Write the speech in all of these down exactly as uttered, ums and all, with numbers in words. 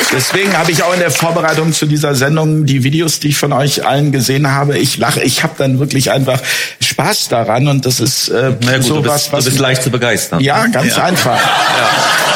Deswegen habe ich auch in der Vorbereitung zu dieser Sendung die Videos, die ich von euch allen gesehen habe. Ich lache, ich habe dann wirklich einfach Spaß daran und das ist äh, Na gut, so du was, bist, was du bist leicht zu begeistern. Ja, ganz ja. einfach. Ja.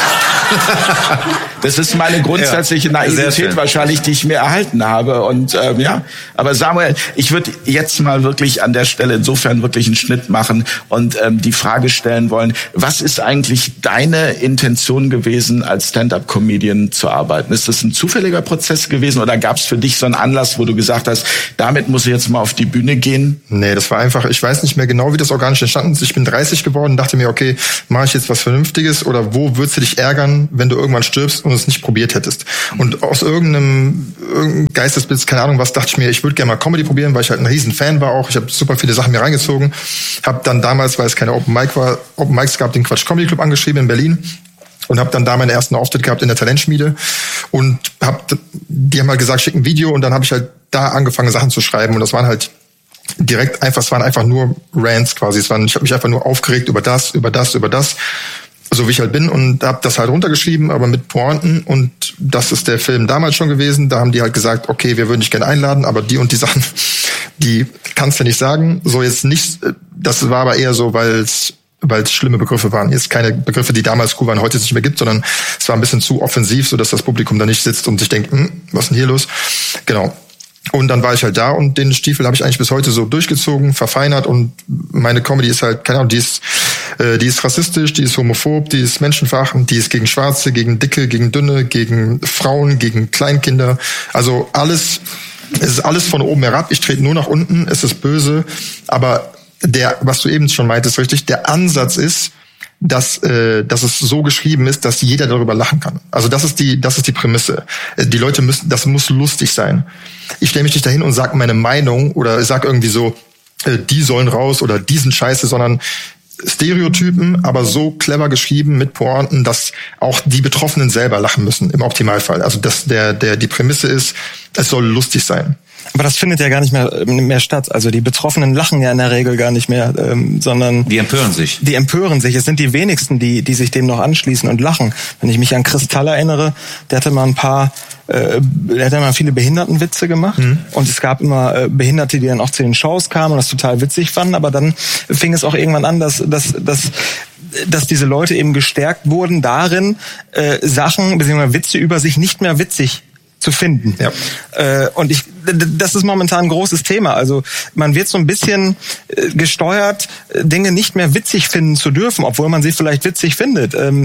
Das ist meine grundsätzliche ja, Naivität wahrscheinlich, die ich mir erhalten habe. Und ähm, ja, aber Samuel, ich würde jetzt mal wirklich an der Stelle insofern wirklich einen Schnitt machen und ähm, die Frage stellen wollen: Was ist eigentlich deine Intention gewesen, als Stand-up-Comedian zu arbeiten? Ist das ein zufälliger Prozess gewesen oder gab es für dich so einen Anlass, wo du gesagt hast, damit muss ich jetzt mal auf die Bühne gehen? Nee, das war einfach, ich weiß nicht mehr genau, wie das organisch entstanden ist. Ich bin dreißig geworden, dachte mir, okay, mache ich jetzt was Vernünftiges oder wo würdest du dich ärgern, wenn du irgendwann stirbst und es nicht probiert hättest? Und aus irgendeinem, irgendeinem Geistesblitz, keine Ahnung was, dachte ich mir, ich würde gerne mal Comedy probieren, weil ich halt ein riesen Fan war auch. Ich habe super viele Sachen mir reingezogen. Habe dann damals, weil es keine Open Mic war, Open Mics gab, den Quatsch Comedy Club angeschrieben in Berlin. Und habe dann da meinen ersten Auftritt gehabt in der Talentschmiede. Und hab, die haben halt gesagt, schick ein Video. Und dann habe ich halt da angefangen, Sachen zu schreiben. Und das waren halt direkt einfach, es waren einfach nur Rants quasi. Es waren, ich habe mich einfach nur aufgeregt über das, über das, über das. So wie ich halt bin, und habe das halt runtergeschrieben, aber mit Pointen, und das ist der Film damals schon gewesen. Da haben die halt gesagt, okay, wir würden dich gerne einladen, aber die und die Sachen, die kannst du nicht sagen. So jetzt nicht, das war aber eher so, weil es weil es schlimme Begriffe waren. Jetzt keine Begriffe, die damals cool waren, heute es nicht mehr gibt, sondern es war ein bisschen zu offensiv, so dass das Publikum da nicht sitzt und sich denkt, hm, was ist denn hier los? Genau. Und dann war ich halt da und den Stiefel habe ich eigentlich bis heute so durchgezogen, verfeinert, und meine Comedy ist halt, keine Ahnung, die ist, äh, die ist rassistisch, die ist homophob, die ist menschenverachtend, die ist gegen Schwarze, gegen Dicke, gegen Dünne, gegen Frauen, gegen Kleinkinder. Also alles, es ist alles von oben herab. Ich trete nur nach unten, es ist böse, aber der, was du eben schon meintest, richtig, der Ansatz ist, dass äh, dass es so geschrieben ist, dass jeder darüber lachen kann. Also das ist die das ist die Prämisse. Die Leute müssen, das muss lustig sein. Ich stelle mich nicht dahin und sage meine Meinung oder sag irgendwie so, äh, die sollen raus oder die sind scheiße, sondern Stereotypen, aber so clever geschrieben mit Pointen, dass auch die Betroffenen selber lachen müssen im Optimalfall. Also dass der der die Prämisse ist, es soll lustig sein. Aber das findet ja gar nicht mehr mehr statt. Also die Betroffenen lachen ja in der Regel gar nicht mehr, ähm, sondern die empören sich. Die empören sich. Es sind die wenigsten, die die sich dem noch anschließen und lachen. Wenn ich mich an Kristall erinnere, der hatte mal ein paar, äh, der hatte mal viele Behindertenwitze gemacht, mhm. und es gab immer äh, Behinderte, die dann auch zu den Shows kamen und das total witzig fanden. Aber dann fing es auch irgendwann an, dass dass dass dass diese Leute eben gestärkt wurden darin, äh, Sachen bzw. Witze über sich nicht mehr witzig zu finden. Ja. Äh, und ich, das ist momentan ein großes Thema. Also man wird so ein bisschen äh, gesteuert, Dinge nicht mehr witzig finden zu dürfen, obwohl man sie vielleicht witzig findet. Ähm,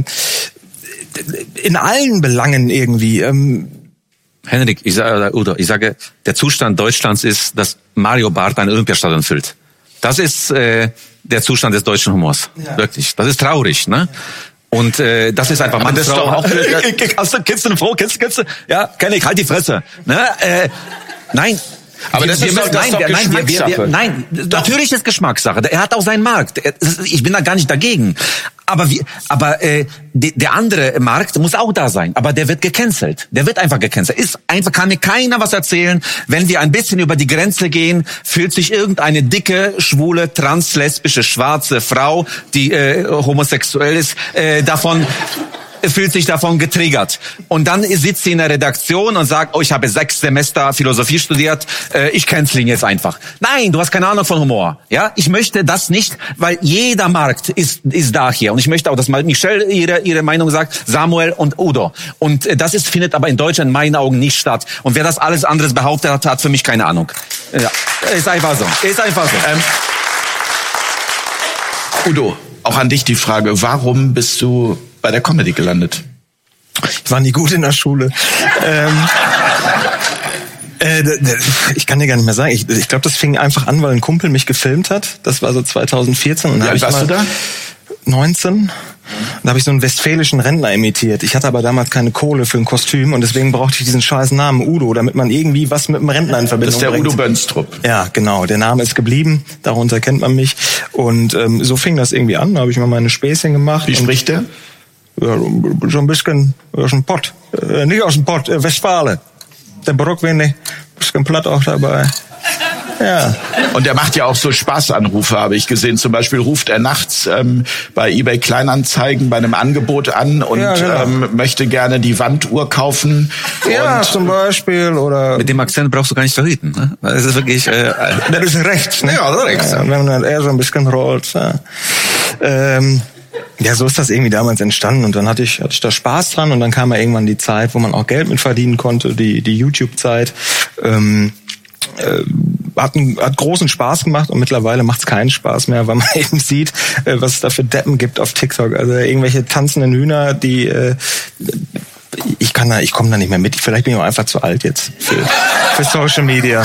in allen Belangen irgendwie. Ähm, Henrik, ich sage, Udo, ich sage, der Zustand Deutschlands ist, dass Mario Barth ein Olympiastadion füllt. Das ist äh, der Zustand des deutschen Humors. Ja. Wirklich. Das ist traurig, ne? Und äh, das ist einfach, man, das Frau, auch, hast du, kennst du eine Frau, kennst, kennst du, ja, kenn ich, halt die Fresse, ne, äh, nein. Aber wir, das wir ist müssen, doch, das nein, doch wir, nein, wir, wir, wir, nein, doch. Natürlich ist Geschmackssache. Er hat auch seinen Markt. Ich bin da gar nicht dagegen. Aber wie, aber äh, die, der andere Markt muss auch da sein. Aber der wird gecancelt. Der wird einfach gecancelt. Ist einfach, kann mir keiner was erzählen. Wenn wir ein bisschen über die Grenze gehen, fühlt sich irgendeine dicke, schwule, translesbische, schwarze Frau, die äh, homosexuell ist, äh, davon fühlt sich davon getriggert. Und dann sitzt sie in der Redaktion und sagt, oh, ich habe sechs Semester Philosophie studiert, äh, ich cancel ihn jetzt einfach. Nein, du hast keine Ahnung von Humor. Ja, ich möchte das nicht, weil jeder Markt ist ist da hier. Und ich möchte auch, dass mal Michelle ihre ihre Meinung sagt, Samuel und Udo. Und äh, das ist findet aber in Deutschland in meinen Augen nicht statt. Und wer das alles anderes behauptet hat, hat für mich keine Ahnung. Ja, ist einfach so. Ist einfach so. Ähm, Udo, auch an dich die Frage, warum bist du bei der Comedy gelandet? Ich war nie gut in der Schule. ähm, äh, ich kann dir gar nicht mehr sagen. Ich, ich glaube, das fing einfach an, weil ein Kumpel mich gefilmt hat. Das war so zwanzig vierzehn. Und Wie alt warst du da? neunzehn. Da habe ich so einen westfälischen Rentner imitiert. Ich hatte aber damals keine Kohle für ein Kostüm und deswegen brauchte ich diesen scheiß Namen Udo, damit man irgendwie was mit dem Rentner in Verbindung bringt. Das ist der Udo Bönstrup. Ja, genau. Der Name ist geblieben. Darunter kennt man mich. Und ähm, so fing das irgendwie an. Da habe ich mal meine Späßchen gemacht. Wie spricht der? Ja, so ein bisschen aus dem Pott. Äh, nicht aus dem Pott, äh, Westfale. Der Brock wenig, bisschen platt auch dabei. Ja. Und der macht ja auch so Spaßanrufe, habe ich gesehen. Zum Beispiel ruft er nachts ähm, bei eBay Kleinanzeigen bei einem Angebot an und ja, genau. ähm, möchte gerne die Wanduhr kaufen. Ja, und zum Beispiel. Oder mit dem Akzent brauchst du gar nicht verrieten. Ne? Das ist wirklich... Äh, das ist rechts. Ne? Ja, rechts. Ja, wenn man eher so ein bisschen rollt. Ja. Ähm, ja, so ist das irgendwie damals entstanden. Und dann hatte ich, hatte ich da Spaß dran. Und dann kam ja irgendwann die Zeit, wo man auch Geld mit verdienen konnte, die, die YouTube-Zeit. Ähm, äh, hat, einen, hat großen Spaß gemacht und mittlerweile macht es keinen Spaß mehr, weil man eben sieht, äh, was es da für Deppen gibt auf TikTok. Also irgendwelche tanzenden Hühner, die äh, ich kann da, ich komme da nicht mehr mit. Vielleicht bin ich auch einfach zu alt jetzt für, für Social Media.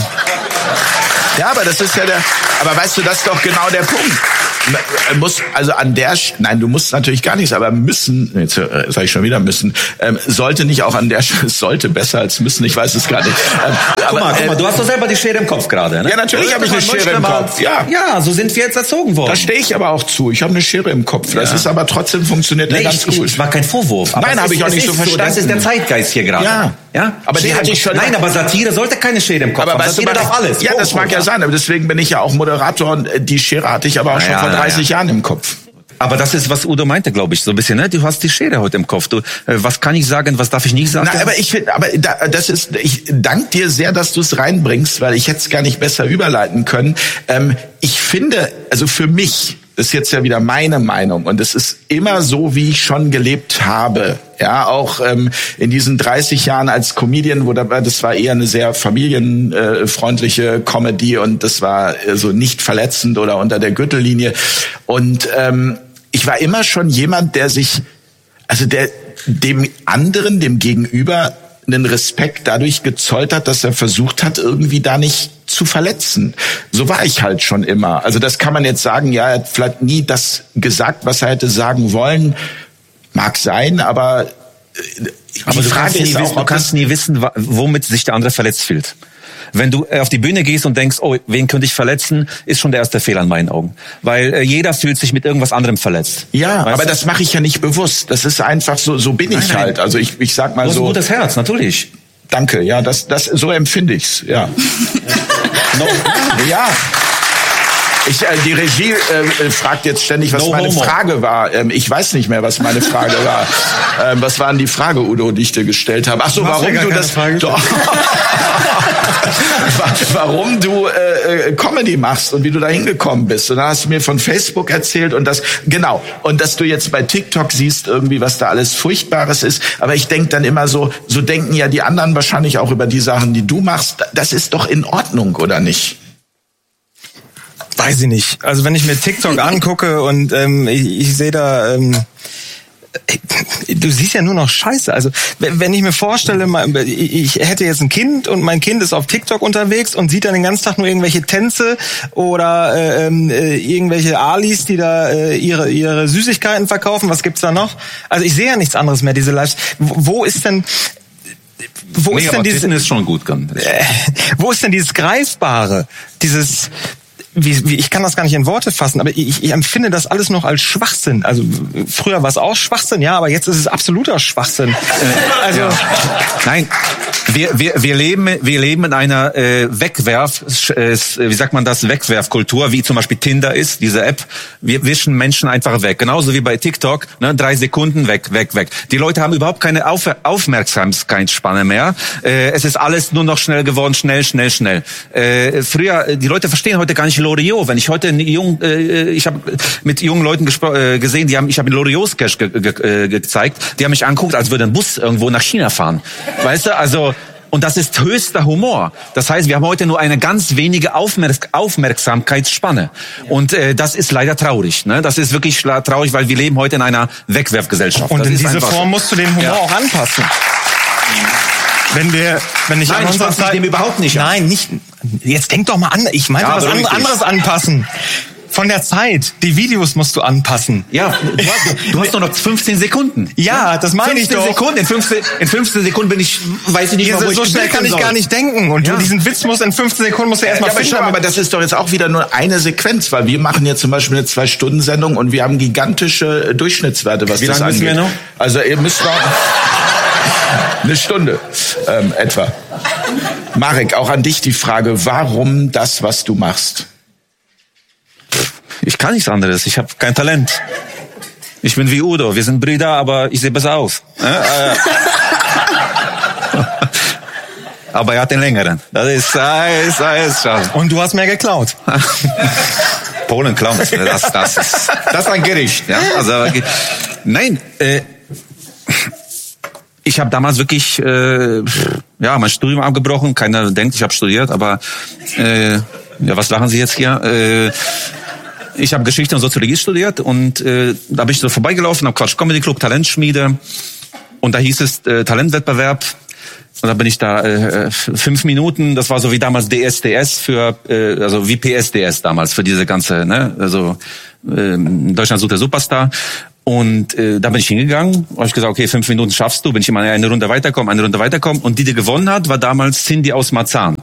Ja, aber das ist ja der, aber weißt du, das ist doch genau der Punkt. Muss, also an der, nein, du musst natürlich gar nichts, aber müssen, jetzt äh, sage ich schon wieder müssen, ähm, sollte nicht auch an der, sollte besser als müssen, ich weiß es gar nicht. Ähm, guck aber, mal, guck mal, du hast doch selber die Schere im Kopf gerade, ne? Ja, natürlich habe ich eine Schere im Kopf, ja. Ja, so sind wir jetzt erzogen worden. Da stehe ich aber auch zu, ich habe eine Schere im Kopf, das ja. ist aber trotzdem funktioniert nee, ganz ich, gut. Ich war kein Vorwurf. Nein, habe ich auch nicht so verstanden. So, das ist der Zeitgeist hier gerade. Ja. Ja, aber die hatte ich schon. Nein, aber Satire sollte keine Schere im Kopf aber haben. Weißt Satire du, darf alles. Ja, Punkt, das mag Punkt, ja sein, aber deswegen bin ich ja auch Moderator und die Schere hatte ich aber auch schon ja, vor dreißig ja. Jahren im Kopf. Aber das ist, was Udo meinte, glaube ich, so ein bisschen, ne? Du hast die Schere heute im Kopf. Du, äh, was kann ich sagen, was darf ich nicht sagen? Na, aber ich finde, aber da, das ist, ich danke dir sehr, dass du es reinbringst, weil ich hätte es gar nicht besser überleiten können. Ähm, ich finde, also für mich, das ist jetzt ja wieder meine Meinung und es ist immer so, wie ich schon gelebt habe. Ja, auch ähm, in diesen dreißig Jahren als Comedian, wo dabei, das war eher eine sehr familienfreundliche Comedy und das war äh, so nicht verletzend oder unter der Gürtellinie. Und ähm, ich war immer schon jemand, der sich, also der dem anderen, dem Gegenüber einen Respekt dadurch gezollt hat, dass er versucht hat, irgendwie da nicht zu verletzen. So war ich halt schon immer. Also das kann man jetzt sagen, ja, er hat vielleicht nie das gesagt, was er hätte sagen wollen. Mag sein, aber die aber du Frage kannst, nie ist auch, wissen, du kannst nie wissen, womit sich der andere verletzt fühlt. Wenn du auf die Bühne gehst und denkst, oh, wen könnte ich verletzen, ist schon der erste Fehler in meinen Augen. Weil äh, jeder fühlt sich mit irgendwas anderem verletzt. Ja, weißt aber du? das mache ich ja nicht bewusst. Das ist einfach so, so bin ich nein, nein. halt. Also ich, ich sag mal du hast so. ein gutes Herz, natürlich. Danke, ja, das, das, so empfinde ich's, ja. no, ja. Ich, äh, die Regie äh, fragt jetzt ständig, was no meine homo. Frage war. Ähm, ich weiß nicht mehr, was meine Frage war. Ähm, was waren die Frage, Udo, die ich dir gestellt habe? Ach so, warum du das? Doch. warum du äh, Comedy machst und wie du da hingekommen bist. Und dann hast du mir von Facebook erzählt und das genau und dass du jetzt bei TikTok siehst irgendwie, was da alles Furchtbares ist. Aber ich denk dann immer so, so denken ja die anderen wahrscheinlich auch über die Sachen, die du machst. Das ist doch in Ordnung, oder nicht? Weiß ich nicht. Also wenn ich mir TikTok angucke und ähm, ich, ich sehe da, ähm, du siehst ja nur noch Scheiße. Also wenn ich mir vorstelle, ich hätte jetzt ein Kind und mein Kind ist auf TikTok unterwegs und sieht dann den ganzen Tag nur irgendwelche Tänze oder äh, äh, irgendwelche Alis, die da äh, ihre ihre Süßigkeiten verkaufen. Was gibt's da noch? Also ich sehe ja nichts anderes mehr, diese Lives. Wo ist denn wo nee, ist denn dieses ist schon gut, kann. Äh, wo ist denn dieses Greifbare, dieses Wie, wie, ich kann das gar nicht in Worte fassen, aber ich, ich empfinde das alles noch als Schwachsinn. Also früher war es auch Schwachsinn, ja, aber jetzt ist es absoluter Schwachsinn. Äh, also ja. Nein, wir, wir, wir leben, wir leben in einer äh, Wegwerf, äh, wie sagt man das, Wegwerfkultur, wie zum Beispiel Tinder ist, diese App. Wir wischen Menschen einfach weg, genauso wie bei TikTok, ne, drei Sekunden weg, weg, weg. Die Leute haben überhaupt keine Auf- Aufmerksamkeitsspanne mehr. Äh, es ist alles nur noch schnell geworden, schnell, schnell, schnell. Äh, früher, die Leute verstehen heute gar nicht Loriot. Wenn ich heute jung, äh, ich habe mit jungen Leuten gespro- äh, gesehen, die haben, ich habe einen Loriot-Sketch ge- ge- äh, gezeigt, die haben mich angeguckt, als würde ein Bus irgendwo nach China fahren. Weißt du, also und das ist höchster Humor. Das heißt, wir haben heute nur eine ganz wenige Aufmerk- Aufmerksamkeitsspanne. Und äh, das ist leider traurig. Ne? Das ist wirklich traurig, weil wir leben heute in einer Wegwerfgesellschaft. Und das in ist diese Form musst du den Humor ja. auch anpassen. Wenn wir, wenn ich Nein, an ich passe Zeit, dem überhaupt nicht an. Nein, nicht. Jetzt denk doch mal an. Ich meinte ja, was an, anderes anpassen. Von der Zeit. Die Videos musst du anpassen. Ja, du hast, du hast doch noch fünfzehn Sekunden. Ja, das meine ich doch. Sekunden. In fünfzehn, in fünfzehn Sekunden bin ich, weiß ich nicht, ja, mal, wo so ich schnell kann ich soll. gar nicht denken. Und ja. diesen Witz muss in fünfzehn Sekunden musst du erstmal ja, finden. Aber, aber das ist doch jetzt auch wieder nur eine Sequenz, weil wir machen jetzt zum Beispiel eine Zwei-Stunden-Sendung und wir haben gigantische Durchschnittswerte, was Wie das lange angeht. müssen wir noch? Also ihr müsst noch eine Stunde ähm, etwa. Marek, auch an dich die Frage, warum das, was du machst? Ich kann nichts anderes. Ich habe kein Talent. Ich bin wie Udo. Wir sind Brüder, aber ich sehe besser aus. Aber er hat den längeren. Das ist, das ist, das ist schon. Und du hast mehr geklaut. Polen klauen, das, das ist, das ist ein Gericht. Ja? Also, nein, äh, ich habe damals wirklich, äh, ja, mein Studium abgebrochen. Keiner denkt, ich habe studiert, aber äh, ja, was lachen Sie jetzt hier? Äh, Ich habe Geschichte und Soziologie studiert und äh, da bin ich so vorbeigelaufen am Quatsch Comedy Club, Talentschmiede, und da hieß es äh, Talentwettbewerb, und da bin ich da äh, fünf Minuten, das war so wie damals D S D S für, äh, also wie P S D S damals für diese ganze, ne, also äh, Deutschland sucht der Superstar. Und äh, da bin ich hingegangen, habe ich gesagt, okay, fünf Minuten schaffst du, bin ich immer eine Runde weiterkommen, eine Runde weiterkommen, und die, die gewonnen hat, war damals Cindy aus Marzahn.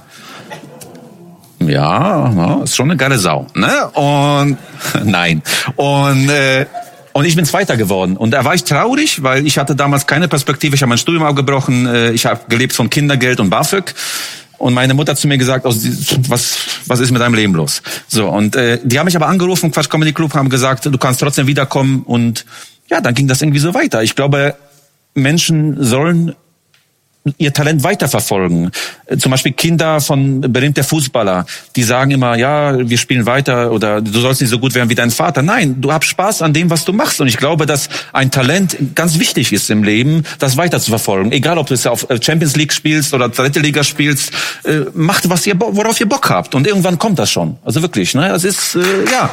Ja, ja, ist schon eine geile Sau, ne? Und nein. Und äh, und ich bin Zweiter geworden. Und da war ich traurig, weil ich hatte damals keine Perspektive. Ich habe mein Studium abgebrochen. Äh, ich habe gelebt von Kindergeld und BAföG. Und meine Mutter hat zu mir gesagt, was was ist mit deinem Leben los? So, und äh, die haben mich aber angerufen, Quatsch Comedy Club, haben gesagt, du kannst trotzdem wiederkommen. Und ja, dann ging das irgendwie so weiter. Ich glaube, Menschen sollen ihr Talent weiterverfolgen. Zum Beispiel Kinder von berühmten Fußballer, die sagen immer, ja, wir spielen weiter, oder du sollst nicht so gut werden wie dein Vater. Nein, du hast Spaß an dem, was du machst. Und ich glaube, dass ein Talent ganz wichtig ist im Leben, das weiter zu verfolgen. Egal, ob du es auf Champions League spielst oder dritte Liga spielst, äh, macht, was ihr, worauf ihr Bock habt. Und irgendwann kommt das schon. Also wirklich, ne? Das ist, äh, ja.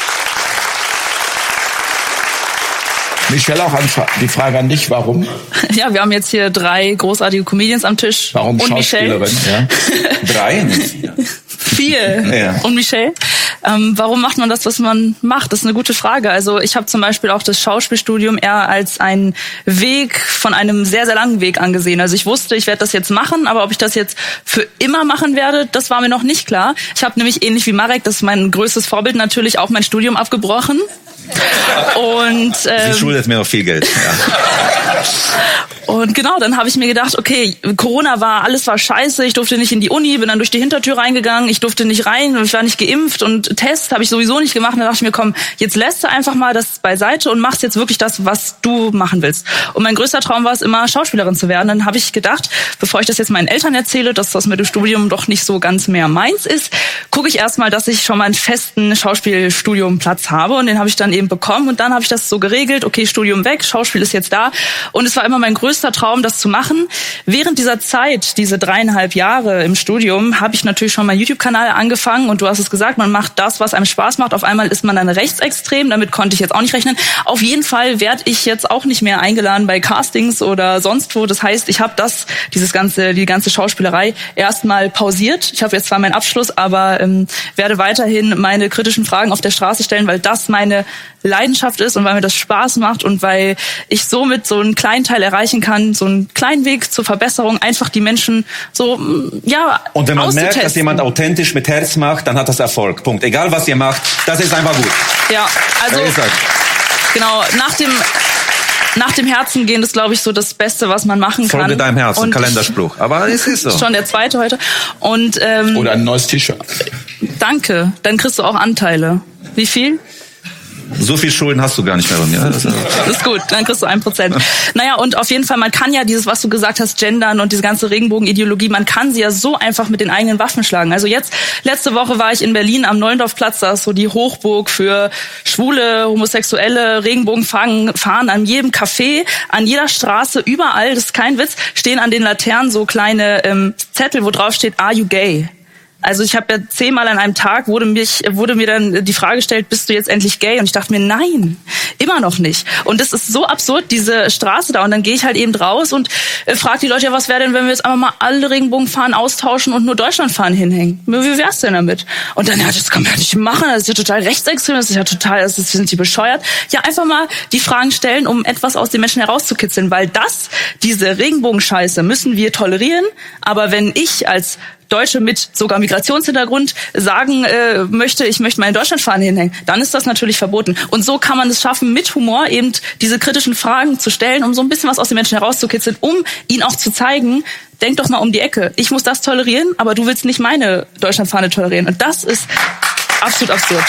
Michelle, auch die Frage an dich, warum? Ja, wir haben jetzt hier drei großartige Comedians am Tisch. Warum und Schauspielerin? Michelle. Ja. Drei? Vier. Ja. Und Michelle. Ähm, warum macht man das, was man macht? Das ist eine gute Frage. Also ich habe zum Beispiel auch das Schauspielstudium eher als einen Weg von einem sehr, sehr langen Weg angesehen. Also ich wusste, ich werde das jetzt machen, aber ob ich das jetzt für immer machen werde, das war mir noch nicht klar. Ich habe nämlich ähnlich wie Marek, das ist mein größtes Vorbild, natürlich auch mein Studium abgebrochen. Und ähm, sie schuldet mir noch viel Geld. Ja. Und genau, dann habe ich mir gedacht, okay, Corona war, alles war scheiße, ich durfte nicht in die Uni, bin dann durch die Hintertür reingegangen, ich durfte nicht rein, ich war nicht geimpft und Test habe ich sowieso nicht gemacht. Und dann dachte ich mir, komm, jetzt lässt du einfach mal das beiseite und machst jetzt wirklich das, was du machen willst. Und mein größter Traum war es immer, Schauspielerin zu werden. Dann habe ich gedacht, bevor ich das jetzt meinen Eltern erzähle, dass das mit dem Studium doch nicht so ganz mehr meins ist, gucke ich erstmal, dass ich schon mal einen festen Schauspielstudiumplatz habe, und den habe ich dann eben bekommen, und dann habe ich das so geregelt, okay, Studium weg, Schauspiel ist jetzt da, und es war immer mein größter Traum, das zu machen. Während dieser Zeit, diese dreieinhalb Jahre im Studium, habe ich natürlich schon meinen YouTube-Kanal angefangen, und du hast es gesagt, man macht das, was einem Spaß macht. Auf einmal ist man dann rechtsextrem, damit konnte ich jetzt auch nicht rechnen. Auf jeden Fall werde ich jetzt auch nicht mehr eingeladen bei Castings oder sonst wo. Das heißt, ich habe das, dieses ganze, die ganze Schauspielerei erstmal pausiert. Ich habe jetzt zwar meinen Abschluss, aber ähm, werde weiterhin meine kritischen Fragen auf der Straße stellen, weil das meine Leidenschaft ist und weil mir das Spaß macht und weil ich somit so einen kleinen Teil erreichen kann, so einen kleinen Weg zur Verbesserung, einfach die Menschen so, ja, und wenn man auszutesten. merkt, dass jemand authentisch mit Herz macht, dann hat das Erfolg. Punkt. Egal, was ihr macht, das ist einfach gut. Ja, also, genau, nach dem, nach dem Herzen gehen ist, glaube ich, so das Beste, was man machen kann. Folge deinem Herzen, und Kalenderspruch. Aber es ist so. Schon der zweite heute. Und, ähm, oder ein neues T-Shirt. Danke, dann kriegst du auch Anteile. Wie viel? So viel Schulden hast du gar nicht mehr bei mir. Das ist gut, dann kriegst du ein Prozent. Naja, und auf jeden Fall, man kann ja dieses, was du gesagt hast, Gendern und diese ganze Regenbogenideologie, man kann sie ja so einfach mit den eigenen Waffen schlagen. Also jetzt, letzte Woche war ich in Berlin am Neulendorfplatz, da ist so die Hochburg für Schwule, Homosexuelle, Regenbogenfahren, fahren an jedem Café, an jeder Straße, überall, das ist kein Witz, stehen an den Laternen so kleine ähm, Zettel, wo drauf steht, are you gay? Also ich habe ja zehnmal an einem Tag wurde mich wurde mir dann die Frage gestellt, bist du jetzt endlich gay? Und ich dachte mir, nein, immer noch nicht. Und das ist so absurd, diese Straße da. Und dann gehe ich halt eben raus und äh, frage die Leute, ja, was wäre denn, wenn wir jetzt einfach mal alle Regenbogenfahnen austauschen und nur Deutschlandfahnen hinhängen? Wie wär's denn damit? Und dann, ja, das kann man ja nicht machen, das ist ja total rechtsextrem, das ist ja total, das ist, sind die bescheuert. Ja, einfach mal die Fragen stellen, um etwas aus den Menschen herauszukitzeln, weil das, diese Regenbogenscheiße müssen wir tolerieren, aber wenn ich als Deutsche mit sogar Migrationshintergrund sagen äh, möchte, ich möchte meine Deutschlandfahne hinhängen, dann ist das natürlich verboten. Und so kann man es schaffen, mit Humor eben diese kritischen Fragen zu stellen, um so ein bisschen was aus den Menschen herauszukitzeln, um ihnen auch zu zeigen, denk doch mal um die Ecke. Ich muss das tolerieren, aber du willst nicht meine Deutschlandfahne tolerieren. Und das ist absolut absurd.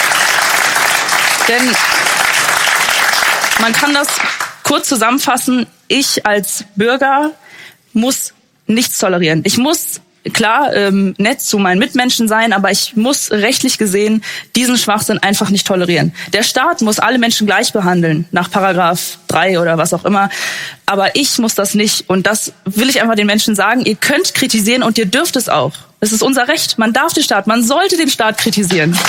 Denn man kann das kurz zusammenfassen. Ich als Bürger muss nichts tolerieren. Ich muss klar ähm, nett zu meinen Mitmenschen sein, aber ich muss rechtlich gesehen diesen Schwachsinn einfach nicht tolerieren. Der Staat muss alle Menschen gleich behandeln, nach Paragraph drei oder was auch immer. Aber ich muss das nicht. Und das will ich einfach den Menschen sagen. Ihr könnt kritisieren und ihr dürft es auch. Es ist unser Recht. Man darf den Staat, man sollte den Staat kritisieren.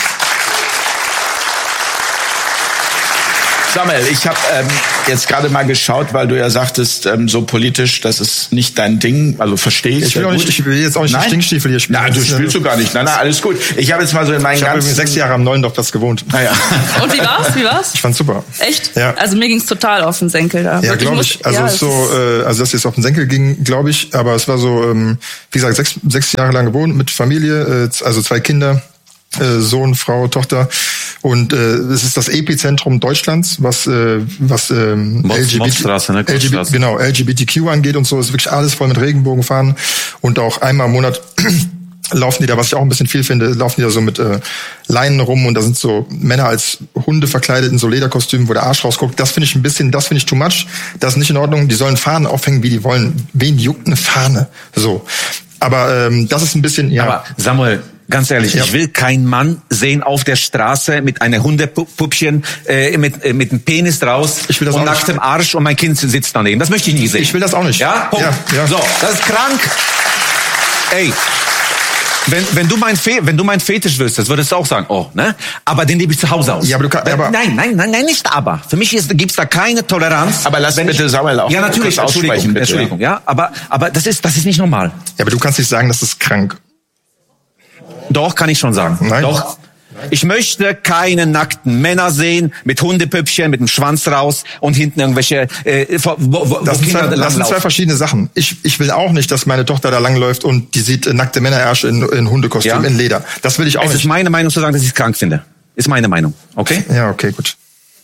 Samuel, ich habe ähm, jetzt gerade mal geschaut, weil du ja sagtest, ähm, so politisch, das ist nicht dein Ding, also verstehe ich. Ich will, auch nicht, ich will jetzt auch nicht den Stinkstiefel hier spielen. Nein, du spielst du gar nicht. Nein, nein, alles gut. Ich habe jetzt mal so in meinen ich ganzen... Ich habe sechs Jahre am Neuendorfplatz gewohnt. Naja. Und wie war's? Wie war's? Ich fand's super. Echt? Ja. Also mir ging's total auf den Senkel da. Ja, glaube ich. Also ja, so, äh, also dass jetzt auf den Senkel ging, glaube ich. Aber es war so, ähm, wie gesagt, sechs, sechs Jahre lang gewohnt mit Familie, äh, also zwei Kinder. Sohn, Frau, Tochter, und äh, es ist das Epizentrum Deutschlands, was äh, was ähm, L G B T, ne? L G B T, genau L G B T Q angeht und so, ist wirklich alles voll mit Regenbogenfahnen und auch einmal im Monat laufen die da, was ich auch ein bisschen viel finde, laufen die da so mit äh, Leinen rum und da sind so Männer als Hunde verkleidet in so Lederkostümen, wo der Arsch rausguckt. Das finde ich ein bisschen, das finde ich too much. Das ist nicht in Ordnung. Die sollen Fahnen aufhängen, wie die wollen. Wen juckt eine Fahne? So. Aber ähm, das ist ein bisschen, ja. Aber Samuel, ganz ehrlich, ja. Ich will keinen Mann sehen auf der Straße mit einer Hundepuppchen, äh, mit, äh, mit einem Penis draus ich will das und nacktem Arsch und mein Kind sitzt daneben. Das möchte ich nie sehen. Ich will das auch nicht. Ja, Punkt. Ja, ja. So, das ist krank. Ey. Wenn, wenn du mein Fe- wenn du mein Fetisch willst, das würdest du auch sagen, oh, ne? Aber den lebe ich zu Hause aus. Ja, aber du kannst, aber nein, nein, nein, nein, nicht aber. Für mich ist, gibt's da keine Toleranz. Aber lass bitte Samuel auch ja, natürlich, kurz aussprechen, bitte. Entschuldigung, ja. Aber, aber das ist, das ist nicht normal. Ja, aber du kannst nicht sagen, das ist krank. Doch, kann ich schon sagen. Nein. Doch. Ich möchte keine nackten Männer sehen mit Hundepüppchen, mit dem Schwanz raus und hinten irgendwelche äh, wo, wo, das, sind zwei, das sind zwei verschiedene Sachen. Ich, ich will auch nicht, dass meine Tochter da langläuft und die sieht äh, nackte Männerärsche in, in Hundekostüm, ja? In Leder. Das will ich auch es nicht. Es ist meine Meinung zu sagen, dass ich es krank finde. Ist meine Meinung. Okay? Ja, okay, gut.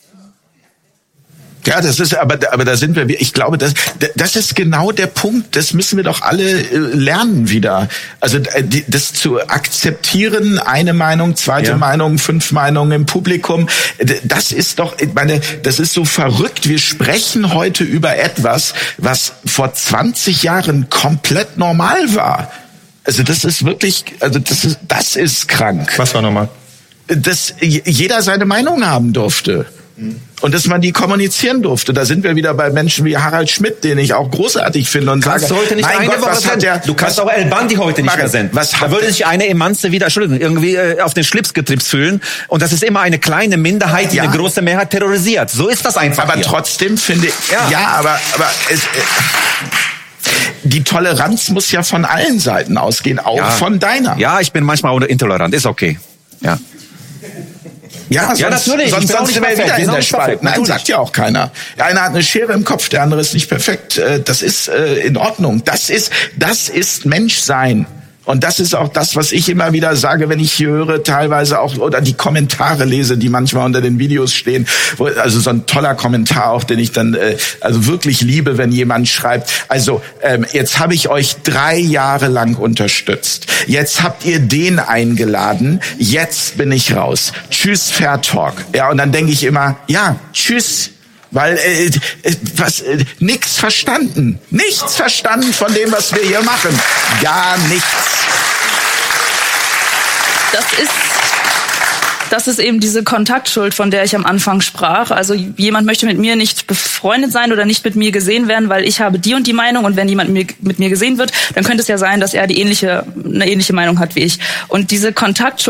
Ja, das ist, aber, aber da sind wir, ich glaube, das, das ist genau der Punkt, das müssen wir doch alle lernen wieder. Also, das zu akzeptieren, eine Meinung, zweite ja. Meinung, fünf Meinungen im Publikum, das ist doch, ich meine, das ist so verrückt. Wir sprechen heute über etwas, was vor zwanzig Jahren komplett normal war. Also, das ist wirklich, also, das ist, das ist krank. Was war normal? Dass jeder seine Meinung haben durfte. Und dass man die kommunizieren durfte. Da sind wir wieder bei Menschen wie Harald Schmidt, den ich auch großartig finde und kannst sage, du heute nicht mein eine Gott, Woche was hat der, du kannst was, auch El Bandi heute nicht mehr senden. Was da würde sich eine Emanze wieder, Entschuldigung, irgendwie äh, auf den Schlips getripst fühlen. Und das ist immer eine kleine Minderheit, die ja. eine große Mehrheit terrorisiert. So ist das einfach. Aber hier. trotzdem finde ich, ja, ja aber, aber es, äh, die Toleranz muss ja von allen Seiten ausgehen, auch ja. von deiner. Ja, ich bin manchmal auch intolerant, ist okay. Ja. Ja, sonst, ja, natürlich. sonst, sonst sind wir wieder in der Spalt. Nein, natürlich. sagt ja auch keiner. Der eine hat eine Schere im Kopf, der andere ist nicht perfekt. Das ist in Ordnung. Das ist, das ist Menschsein. Und das ist auch das, was ich immer wieder sage, wenn ich hier höre, teilweise auch, oder die Kommentare lese, die manchmal unter den Videos stehen. Wo, also so ein toller Kommentar auch, den ich dann äh, also wirklich liebe, wenn jemand schreibt, also ähm, jetzt habe ich euch drei Jahre lang unterstützt. Jetzt habt ihr den eingeladen. Jetzt bin ich raus. Tschüss, Fair Talk. Ja, und dann denke ich immer, ja, tschüss. Weil äh, was äh, nix verstanden. Nichts verstanden von dem, was wir hier machen. Gar nichts. Das ist Das ist eben diese Kontaktschuld, von der ich am Anfang sprach. Also jemand möchte mit mir nicht befreundet sein oder nicht mit mir gesehen werden, weil ich habe die und die Meinung, und wenn jemand mit mir gesehen wird, dann könnte es ja sein, dass er die ähnliche, eine ähnliche Meinung hat wie ich. Und diese Kontaktschuld,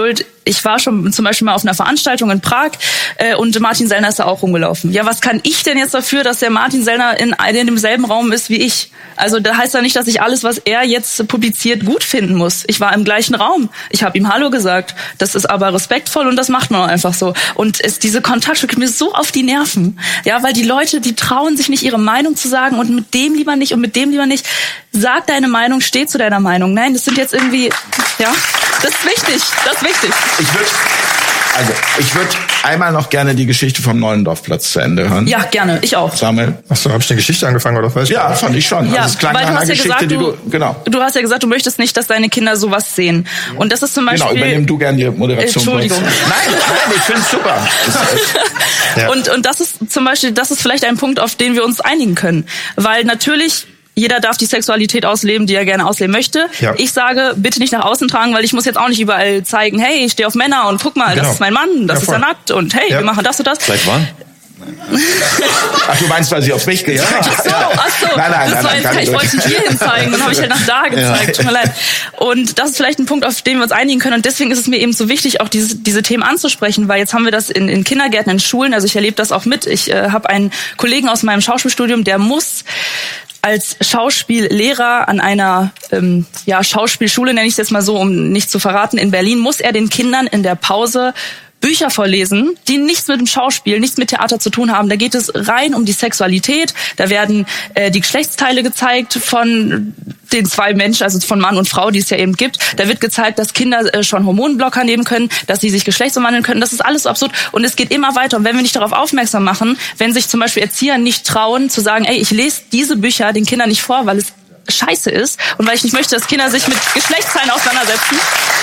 ich war schon zum Beispiel mal auf einer Veranstaltung in Prag äh, und Martin Sellner ist da auch rumgelaufen. Ja, was kann ich denn jetzt dafür, dass der Martin Sellner in, in demselben Raum ist wie ich? Also da heißt ja nicht, dass ich alles, was er jetzt publiziert, gut finden muss. Ich war im gleichen Raum. Ich habe ihm Hallo gesagt. Das ist aber respektvoll und das macht man auch einfach so. Und es, diese Kontakte gehen mir so auf die Nerven. Ja, weil die Leute, die trauen sich nicht, ihre Meinung zu sagen und mit dem lieber nicht und mit dem lieber nicht. Sag deine Meinung, steh zu deiner Meinung. Nein, das sind jetzt irgendwie, ja, das ist wichtig, das ist wichtig. Ich würde also, ich würde einmal noch gerne die Geschichte vom Neulendorfplatz zu Ende hören. Ja, gerne, ich auch. Samuel. Achso, habe ich eine Geschichte angefangen oder was? Ja, fand ich schon. Ja, also es klang weil nach du einer hast ja Geschichte, gesagt, die du, du, genau. Du hast ja gesagt, du möchtest nicht, dass deine Kinder sowas sehen. Und das ist zum Beispiel... Genau, übernimm du gerne die Moderation. Entschuldigung. Nein, nein, ich finde es super. ja. Und, und das ist zum Beispiel, das ist vielleicht ein Punkt, auf den wir uns einigen können. Weil natürlich... Jeder darf die Sexualität ausleben, die er gerne ausleben möchte. Ja. Ich sage, bitte nicht nach außen tragen, weil ich muss jetzt auch nicht überall zeigen, hey, ich stehe auf Männer und guck mal, genau. Das ist mein Mann, das ja, ist er nackt und hey, ja. wir machen das und das. Seit wann? Ach, du meinst, weil sie auf mich gezeigt hat? Ach so, ach so. Nein, nein, das nein, war nein, jetzt, ich wollte ihn hier hin zeigen, dann habe ich halt nach da gezeigt, ja. Tut mir leid. Und das ist vielleicht ein Punkt, auf den wir uns einigen können und deswegen ist es mir eben so wichtig, auch diese, diese Themen anzusprechen, weil jetzt haben wir das in, in Kindergärten, in Schulen, also ich erlebe das auch mit. Ich äh, habe einen Kollegen aus meinem Schauspielstudium, der muss als Schauspiellehrer an einer ähm, ja, Schauspielschule, nenne ich es jetzt mal so, um nicht zu verraten, in Berlin, muss er den Kindern in der Pause Bücher vorlesen, die nichts mit dem Schauspiel, nichts mit Theater zu tun haben. Da geht es rein um die Sexualität. Da werden äh, die Geschlechtsteile gezeigt von den zwei Menschen, also von Mann und Frau, die es ja eben gibt. Da wird gezeigt, dass Kinder äh, schon Hormonblocker nehmen können, dass sie sich geschlechtsumwandeln können. Das ist alles so absurd. Und es geht immer weiter. Und wenn wir nicht darauf aufmerksam machen, wenn sich zum Beispiel Erzieher nicht trauen, zu sagen, ey, ich lese diese Bücher den Kindern nicht vor, weil es scheiße ist und weil ich nicht möchte, dass Kinder sich mit Geschlechtsteilen auseinandersetzen.